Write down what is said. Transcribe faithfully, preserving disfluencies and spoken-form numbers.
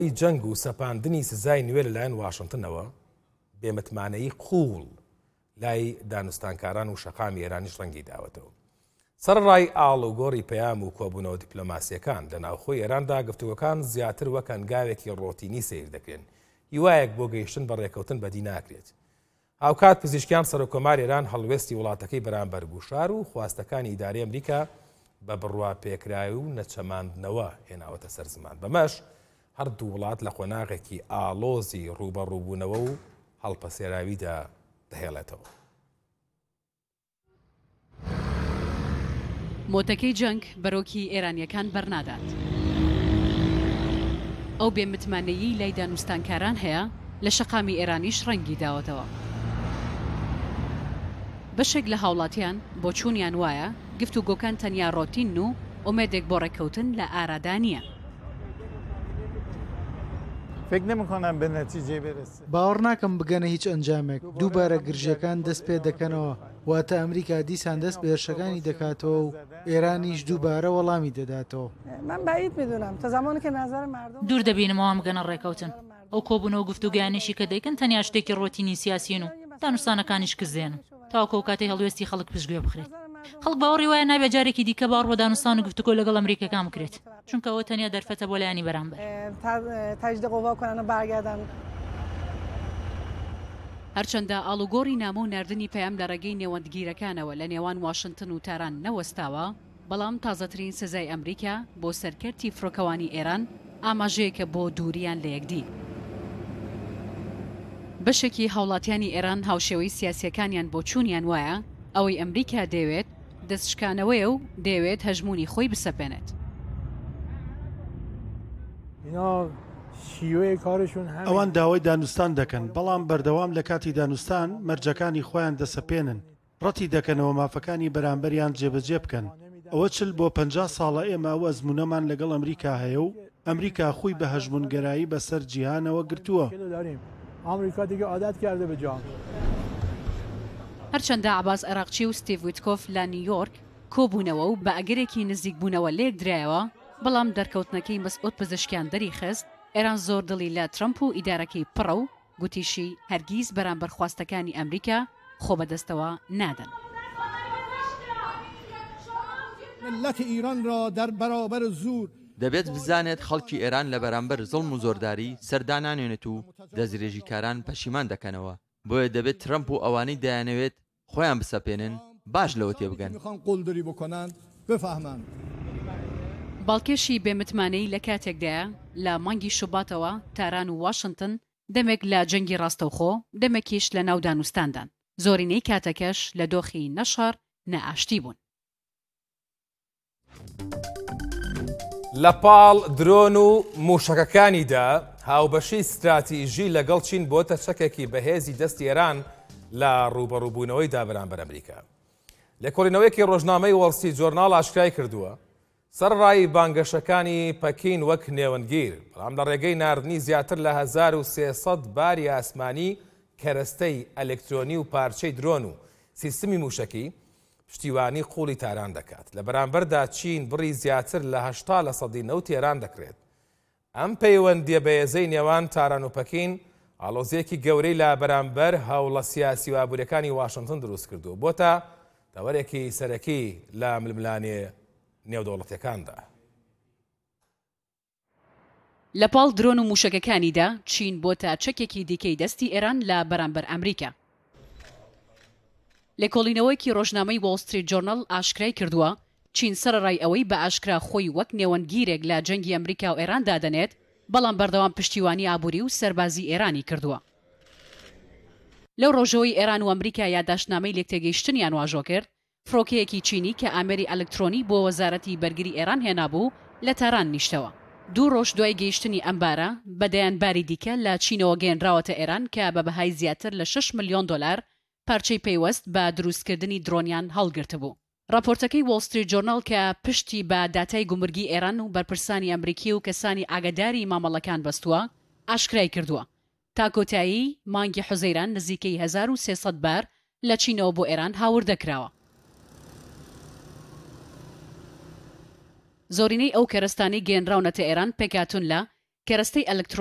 جەنگ و سەپاندنی سزای نوێ لەلایەن واشنتنەوە بێمتمانەیی قوڵ لای دانوستانکاران و شەقامی ئێرانیش ڕەنگی داوەتەوە. سەرڕای ئاڵوگۆڕی پەیام و کۆبوونەوە دیپلۆماسیەکان لە ناوخۆی ئێراندا گفتوگۆکان زیاتر وەک هەنگاوێکی ڕۆتینی سیر دەکرێن، هیوایەک بۆ گەیشتن بە ڕێکەوتن بەدی ناکرێت. هاوکات پزیشکیان سەرۆکۆماری ئێران هەڵوێستی وڵاتەکەی بەرامبەر گوشار و خواستەکانی ئیدارەی ئەمریکا بە بڕوا پێکراوی و نەچەماندنەوە هێناوەتە سەر زمان. بەمەش هەردوو وڵات لە قۆناغێکی ئاڵۆزی ڕوبەڕووبوونەوە و هەڵپەسێراویدا دەهێڵێتەوە. مۆتەکەی جەنگ بەرۆکی ئێرانیەکان بەرنادات. ئەو بێمتمانەیی لای دانوستانکاران هەیە لە شەقامی ئێرانیش ڕەنگی داوەتەوە. بەشێک لە هاوڵاتیان بۆ چوونیان وایە گفتوگۆکان تەنیا ڕۆتین و ئومێدێک بۆ ڕێکەوتن لە ئارادا نییە. باوەڕ ناکەم بگەنە هیچ ئەنجامێک. دووبارە گرژەکان دەست پێ دەکەنەوە، واتە ئەمریکا دیسان دەست بە هێرشەکانی دەکاتەوە و ئێرانیش دووبارە وەڵامی دەداتەوە. دوور دەبینمەوە بگەنە ڕێکەوتن. ئەو کۆبوونەوە گفتوگیانێکی کە دەیکەن تەنیا شتێکی ڕۆتینی سیاسین و دانوستانەکانیش کزێن تاوەکو ئەو کاتەی هەڵوێستی خەڵک پشتگوێ بخرێت. خەڵک باوەڕی وایە نابێت جارێکی دیکە باوەڕ بە دانوستان و گفتوگۆ لەگەڵ ئەمریکەکان بکرێت، چونکە ئەوە تەنیا دەرفەتە بۆ لایانی بەرامبەر. هەرچەندە ئاڵوگۆڕی نامە و ناردنی پەیام لە ڕێگەی نێوەندگیرەکانەوە لە نێوان واشنتن و تاران نەوەستاوە، بەڵام تازەترین سزای ئەمریکا بۆ سەرکەرتی فڕۆکەوانی ئێران ئاماژەیەکە بۆ دووریان لە یەکدی. بەشێکی هاوڵاتیانی ئێران هاوشێوەی سیاسیەکانیان بۆ چوونیان وایە ئەوەی ئەمریکا دەوێت دەستشکانەوەیە و دەوێت هەژمونی خۆی بسەپێنێت. ئەوان داوای دانوستان دەکەن، بەڵام بەردەوام لە کاتی دانوستان مەرجەکانی خۆیان دەسەپێنن، ڕەتی دەکەنەوە مافەکانی بەرامبەریان جێبەجێ بکەن. ئەوە چل بۆ پەنجا ساڵە ئێمە ئەو ئەزمونەمان لەگەڵ ئەمریکا هەیە و ئەمریکا خۆی بە هەژمونگەرایی بەسەر جیهانەوە گرتووە. هەرچەندە عەباس عێراقچی و ستیڤ ویتکۆف لە نیویۆرک کۆبوونەوە و بە ئەگەرێکی نزیکبوونەوە لێک درایەوە، بەڵام دەرکەوتنەکەی مەسعود پزیشکیان دەریخست. ئێران زۆر دڵی لە ترەمپ و ئیدارەکەی پڕە و گوتیشی هەرگیز بەرامبەر خواستەکانی ئەمریکا خۆ بەدەستەوە نادەن. دەبێت بزانێت خەڵکی ئێران لە بەرامبەر زڵم و زۆرداری سەردانانێنێت و دەستدرێژیکاران پەشیمان دەکەنەوە. بۆیە دەبێت ترەمپ و ئەوانەی دەیانەوێت خۆیان بسەپێنن باش لەوە تێبگەن. باڵکێشی بێمتمانەی لە کاتێکدایە لە مانگی شوباتەوە تاران و واشنتن دەمێک لە جەنگی ڕاستەوخۆ، دەمێکیش لە ناو دانوستاندان. زۆرینەی کاتەکەش لە دۆخی نەشار نەئاشتی بوون. لە پاڵ درۆن و موشەکەکانیدا هاوبەشی استراتیژی لەگەڵ چین بۆتە چەکێکی بەهێزی دەستی ئێران لە ڕوبەڕووبوونەوەیدا بەرامبەر ئەمریکا. لێکۆڵینەوەیەکی ڕۆژنامەی وەڵستریت جۆرناڵ ئاشکرای کردووە سەرڕای بانگەشەکانی پەکین وەک نێوەندگیر، بەڵام لە ڕێگەی ناردنی زیاتر لە هەزار و سێسەد باری ئاسمانی کەرەستەی ئەلکترۆنی و پارچەی درۆن و سیستمی موشەکی پشتیوانی قوڵی تاران دەکات. لە بەرامبەردا چین بڕی زیاتر لە هەشتا لە سەدی نەوت تێران دەکرێت. ئەم پەیوەندیە بەهێزەی نێوان تاران و پەکین ئاڵۆزیەکی گەورەی لە بەرامبەر هەوڵە سیاسی و ئابوووریەکانی واشنتن دروست کردووە، بۆتە دەوەرێکی سەرەکی لە ململانێ نێودەوڵەتیەکاندا. لە پاڵ درۆن و موشەکەکانیدا چین بۆتە چەکێکی دیکەی دەستی ئێران لە بەرامبەر ئەمریکا. لێکۆڵینەوەیەکی ڕۆژنامەی وۆڵستریت جۆرناڵ ئاشکرای کردووە چین سەرڕای ئەوەی بە ئاشکرا خۆی وەک نێوەندگیرێک لە جەنگی ئەمریکا و ئێران دادەنێت، بەڵام بەردەوام پشتیوانی ئابووری و سەربازی ئێرانی کردووە. لەو ڕۆژەوەی ئێران و ئەمریکا یادداشتنامەی لێکتێگەیشتنیان واژۆ کرد، فڕۆکەیەکی چینی کە ئامێری ئەلکترۆنی بۆ وەزارەتی بەرگری ئێران هێنابوو لە تاران نیشتەوە. دوو ڕۆژ دوای گەیشتنی ئەمبارە بەدەیانباری دیکە لە چینەوە گەێنراوەتە ئێران کە بە بەهای زیاتر لە شەش ملیۆن دۆلار پارچەی پەیوەست بە دروستکردنی درۆنیان هەڵگرت بوو. راپۆرتەکەی وۆڵستریت جۆرناڵ کە پشتی بە داتای گومرگی ئێران و بەرپرسانی ئەمریکی و کەسانی ئاگاداری مامەڵەکان بەستووە ئاشکرای کردووە. تا کۆتایی مانگی حوزەیران نزیکەی هەزار و سێسەد بار لە چینەوە بۆ ئێران هاوردەکراوە. زۆرینەی ئەو کەرەستانی گەێنراونەتە ئێران پێکاتون لە کێرەستەی ئەلکترۆ